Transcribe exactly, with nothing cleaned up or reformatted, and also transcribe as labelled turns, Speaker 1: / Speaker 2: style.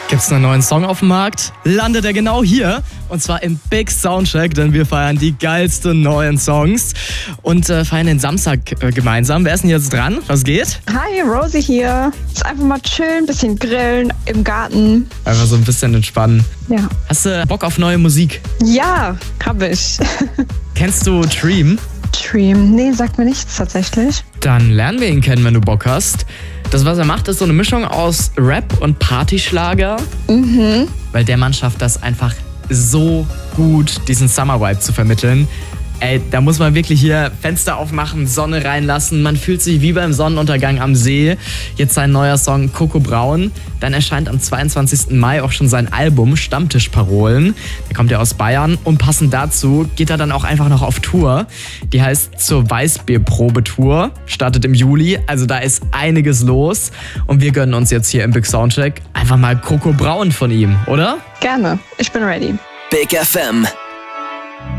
Speaker 1: Gibt's einen neuen Song auf dem Markt? Landet er genau hier. Und zwar im Big Soundcheck, denn wir feiern die geilsten neuen Songs und äh, feiern den Samstag äh, gemeinsam. Wer ist denn jetzt dran? Was geht?
Speaker 2: Hi, Rosie hier. Jetzt einfach mal chillen, bisschen grillen im Garten.
Speaker 1: Einfach so ein bisschen entspannen.
Speaker 2: Ja.
Speaker 1: Hast du Bock auf neue Musik?
Speaker 2: Ja, hab ich.
Speaker 1: Kennst du Dream?
Speaker 2: Dream? Nee, sagt mir nichts tatsächlich.
Speaker 1: Dann lernen wir ihn kennen, wenn du Bock hast. Das, was er macht, ist so eine Mischung aus Rap und Partyschlager.
Speaker 2: Mhm.
Speaker 1: Weil der Mann schafft das einfach so gut, diesen Summer-Vibe zu vermitteln. Ey, da muss man wirklich hier Fenster aufmachen, Sonne reinlassen. Man fühlt sich wie beim Sonnenuntergang am See. Jetzt sein neuer Song Coco Braun. Dann erscheint am zweiundzwanzigsten Mai auch schon sein Album Stammtischparolen. Der kommt ja aus Bayern. Und passend dazu geht er dann auch einfach noch auf Tour. Die heißt Zur Weißbier-Probe-Tour. Startet im Juli. Also da ist einiges los. Und wir gönnen uns jetzt hier im Big Soundcheck einfach mal Coco Braun von ihm, oder?
Speaker 2: Gerne. Ich bin ready.
Speaker 3: Big F M.